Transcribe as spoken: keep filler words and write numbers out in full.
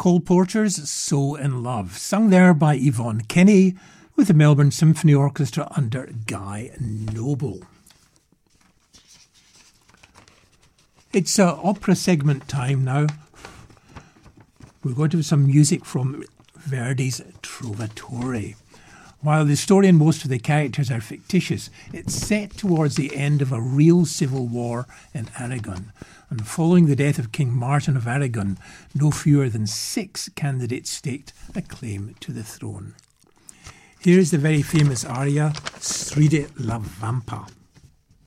Cole Porter's So in Love, sung there by Yvonne Kenny with the Melbourne Symphony Orchestra under Guy Noble. It's uh, opera segment time now. We're going to have some music from Verdi's Trovatore. While the story and most of the characters are fictitious, it's set towards the end of a real civil war in Aragon. And following the death of King Martin of Aragon, no fewer than six candidates staked a claim to the throne. Here is the very famous aria, Stride la Vampa.